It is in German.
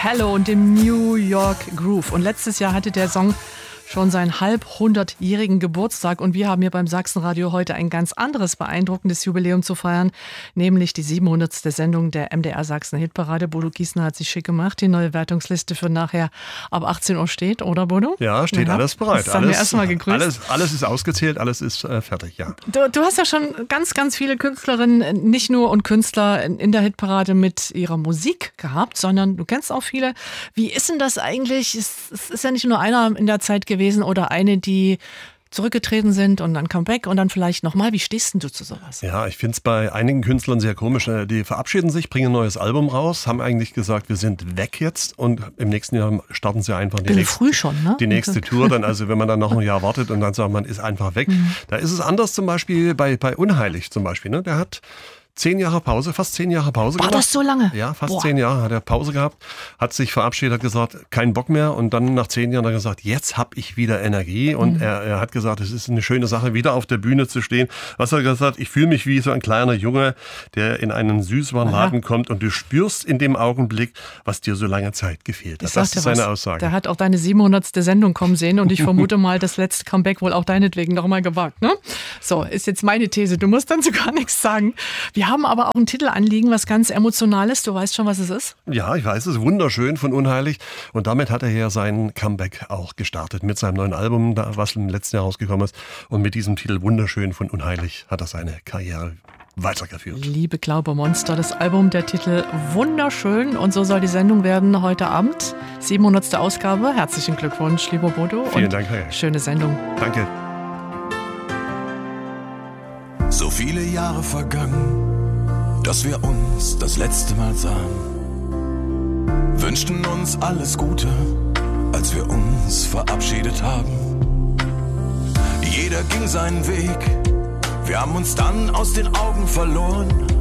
Hello und dem New York Groove. Und letztes Jahr hatte der Song schon seinen halb 100-jährigen Geburtstag und wir haben hier beim Sachsenradio heute ein ganz anderes beeindruckendes Jubiläum zu feiern, nämlich die 700. Sendung der MDR Sachsen Hitparade. Bodo Giesner hat sich schick gemacht. Die neue Wertungsliste für nachher ab 18 Uhr steht, oder Bodo? Ja, steht alles bereit. Das haben wir erstmal gegrüßt. Alles ist ausgezählt, alles ist fertig, ja. Du hast ja schon ganz, ganz viele Künstlerinnen, nicht nur und Künstler in der Hitparade mit ihrer Musik gehabt, sondern du kennst auch viele. Wie ist denn das eigentlich? Es ist ja nicht nur einer in der Zeit gewesen oder eine, die zurückgetreten sind und dann Comeback und dann vielleicht nochmal. Wie stehst denn du zu sowas? Ja, ich finde es bei einigen Künstlern sehr komisch. Die verabschieden sich, bringen ein neues Album raus, haben eigentlich gesagt, wir sind weg jetzt und im nächsten Jahr starten sie einfach die nächste Tour. Dann, also wenn man dann noch ein Jahr wartet und dann sagt man, ist einfach weg. Da ist es anders zum Beispiel bei Unheilig zum Beispiel. Ne? Der hat 10 Jahre Pause, fast 10 Jahre Pause gemacht. War das so lange? Ja, fast 10 Jahre hat er Pause gehabt, hat sich verabschiedet, hat gesagt, kein Bock mehr und dann nach 10 Jahren hat er gesagt, jetzt habe ich wieder Energie und er hat gesagt, es ist eine schöne Sache, wieder auf der Bühne zu stehen. Was hat er gesagt? Ich fühle mich wie so ein kleiner Junge, der in einen Süßwarenladen kommt und du spürst in dem Augenblick, was dir so lange Zeit gefehlt hat. Das ist seine Aussage. Der hat auch deine 700. Sendung kommen sehen und ich vermute mal, das letzte Comeback wohl auch deinetwegen noch mal gewagt. Ne? So, ist jetzt meine These. Du musst dann so gar nichts sagen. Wir haben aber auch einen Titel anliegen, was ganz Emotionales. Du weißt schon, was es ist? Ja, ich weiß es. Wunderschön von Unheilig. Und damit hat er ja sein Comeback auch gestartet mit seinem neuen Album, was im letzten Jahr rausgekommen ist. Und mit diesem Titel Wunderschön von Unheilig hat er seine Karriere weitergeführt. Liebe Glaubermonster, das Album, der Titel Wunderschön. Und so soll die Sendung werden heute Abend. 700. Ausgabe. Herzlichen Glückwunsch, lieber Bodo. Vielen Dank, Herr. Schöne Sendung. Danke. So viele Jahre vergangen, dass wir uns das letzte Mal sahen. Wünschten uns alles Gute, als wir uns verabschiedet haben. Jeder ging seinen Weg, wir haben uns dann aus den Augen verloren.